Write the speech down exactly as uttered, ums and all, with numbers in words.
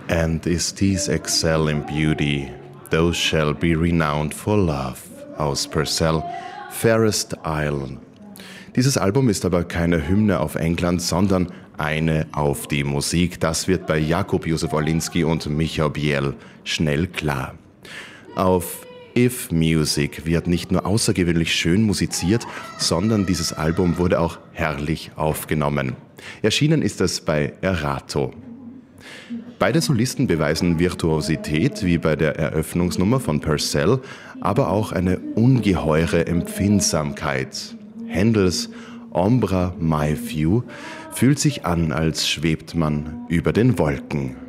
And is these excel in beauty, those shall be renowned for love, aus Purcell, Fairest Isle. Dieses Album ist aber keine Hymne auf England, sondern eine auf die Musik. Das wird bei Jakub Józef Orliński und Michał Biel schnell klar. Auf If Music wird nicht nur außergewöhnlich schön musiziert, sondern dieses Album wurde auch herrlich aufgenommen. Erschienen ist es bei Erato. Beide Solisten beweisen Virtuosität, wie bei der Eröffnungsnummer von Purcell, aber auch eine ungeheure Empfindsamkeit. Händels Ombra My View fühlt sich an, als schwebt man über den Wolken.